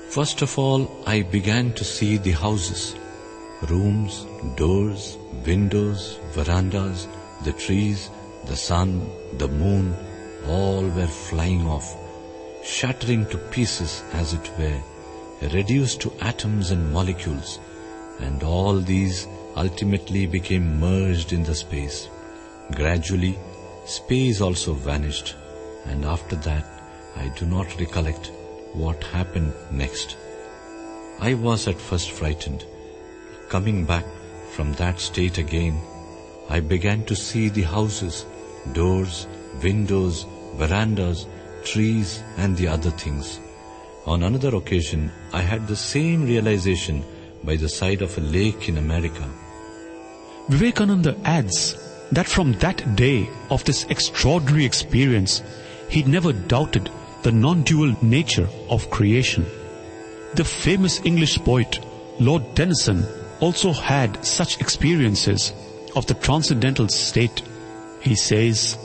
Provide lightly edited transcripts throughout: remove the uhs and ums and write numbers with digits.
First of all, I began to see the houses, rooms, doors, windows, verandas, the trees, the sun, the moon, all were flying off, shattering to pieces as it were, reduced to atoms and molecules, and all these ultimately became merged in the space. Gradually, space also vanished, and after that, I do not recollect what happened next. I was at first frightened. Coming back from that state again, I began to see the houses, doors, windows, verandas, trees, and the other things. On another occasion, I had the same realization by the side of a lake in America. Vivekananda adds that from that day of this extraordinary experience, he never doubted the non-dual nature of creation. The famous English poet Lord Tennyson also had such experiences of the transcendental state. He says,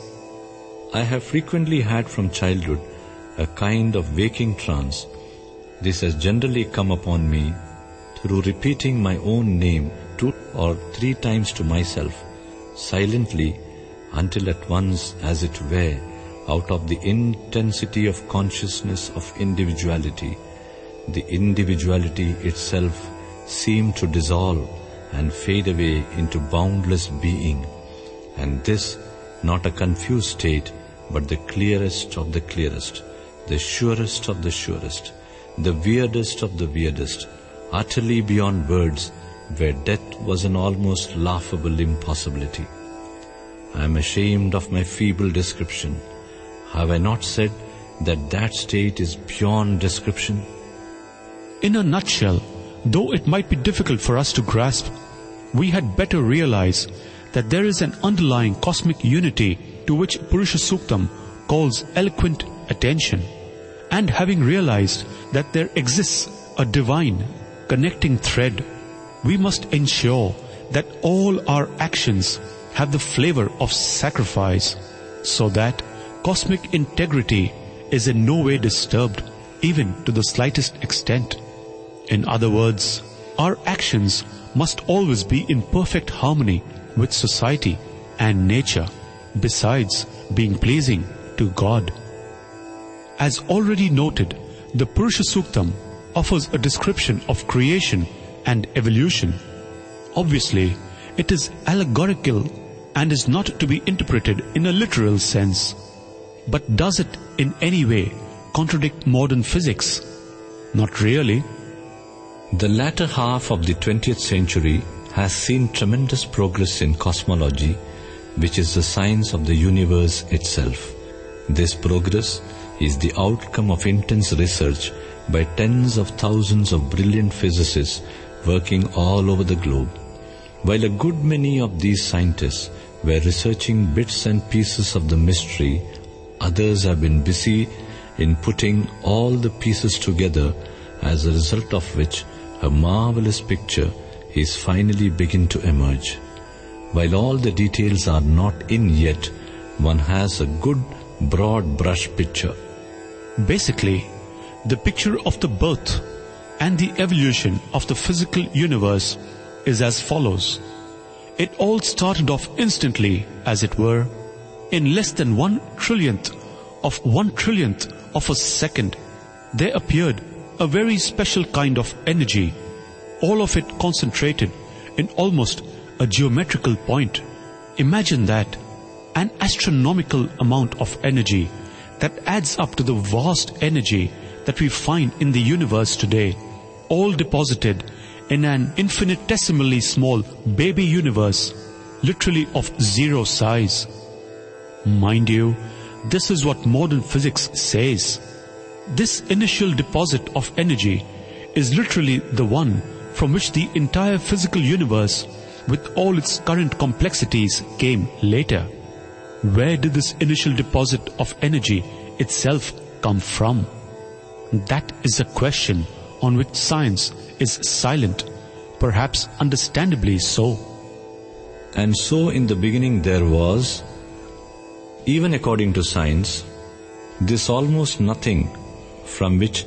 I have frequently had from childhood a kind of waking trance. This has generally come upon me through repeating my own name 2 or 3 times to myself, silently, until at once, as it were, out of the intensity of consciousness of individuality, the individuality itself seemed to dissolve and fade away into boundless being, and this not a confused state, but the clearest of the clearest, the surest of the surest, the weirdest of the weirdest, utterly beyond words, where death was an almost laughable impossibility. I am ashamed of my feeble description. Have I not said that that state is beyond description? in a nutshell, though it might be difficult for us to grasp, we had better realize that there is an underlying cosmic unity to which Purusha Suktam calls eloquent attention. And having realized that there exists a divine connecting thread, we must ensure that all our actions have the flavor of sacrifice, so that cosmic integrity is in no way disturbed, even to the slightest extent. In other words, our actions must always be in perfect harmony with society and nature, besides being pleasing to God. As already noted, the Purusha Suktam offers a description of creation and evolution. Obviously, it is allegorical and is not to be interpreted in a literal sense. But does it in any way contradict modern physics? Not really. The latter half of the 20th century has seen tremendous progress in cosmology, which is the science of the universe itself. This progress is the outcome of intense research by tens of thousands of brilliant physicists working all over the globe. While a good many of these scientists were researching bits and pieces of the mystery, others have been busy in putting all the pieces together, as a result of which a marvelous picture is finally beginning to emerge. While all the details are not in yet, one has a good broad brush picture. Basically, the picture of the birth and the evolution of the physical universe is as follows. It all started off instantly, as it were, in less than 1/1,000,000,000 of a second. There appeared a very special kind of energy, all of it concentrated in almost a geometrical point. Imagine that, an astronomical amount of energy that adds up to the vast energy that we find in the universe today, all deposited in an infinitesimally small baby universe, literally of zero size. Mind you, this is what modern physics says. This initial deposit of energy is literally the one from which the entire physical universe, with all its current complexities, came later. Where did this initial deposit of energy itself come from? That is a question on which science is silent, perhaps understandably so. And so in the beginning there was, even according to science, this almost nothing from which